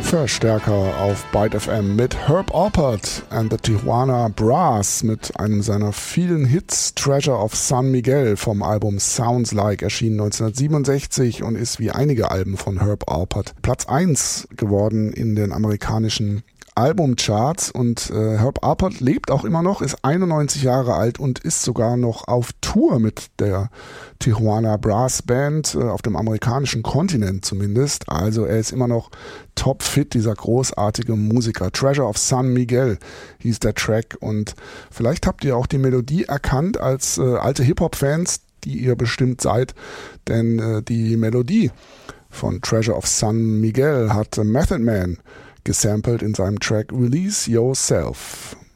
Verstärker auf Byte FM mit Herb Alpert and the Tijuana Brass mit einem seiner vielen Hits Treasure of San Miguel vom Album Sounds Like, erschienen 1967 und ist wie einige Alben von Herb Alpert Platz 1 geworden in den amerikanischen Albumcharts. Und Herb Alpert lebt auch immer noch, ist 91 Jahre alt und ist sogar noch auf Tour mit der Tijuana Brass Band, auf dem amerikanischen Kontinent zumindest. Also er ist immer noch topfit, dieser großartige Musiker. Treasure of San Miguel hieß der Track und vielleicht habt ihr auch die Melodie erkannt als alte Hip-Hop-Fans, die ihr bestimmt seid, denn die Melodie von Treasure of San Miguel hat Method Man gesampelt in seinem Track Release Yourself.